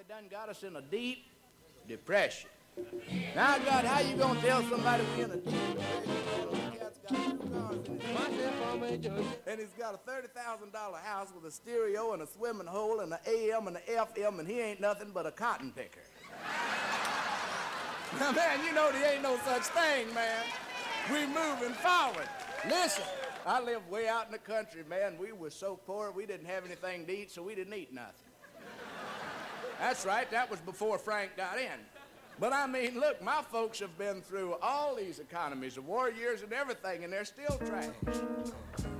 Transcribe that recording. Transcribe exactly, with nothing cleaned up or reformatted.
done got us in a deep depression. Now, God, how you gonna tell somebody we in a deep depression? The cat's got two cars in it. And he's got a thirty thousand dollar house with a stereo and a swimming hole and an A M and an F M, and he ain't nothing but a cotton picker. Now, man, you know there ain't no such thing, man. We moving forward. Listen, I lived way out in the country, man. We were so poor, we didn't have anything to eat, so we didn't eat nothing. That's right, that was before Frank got in. But I mean, look, my folks have been through all these economies, the war years and everything, and they're still trash.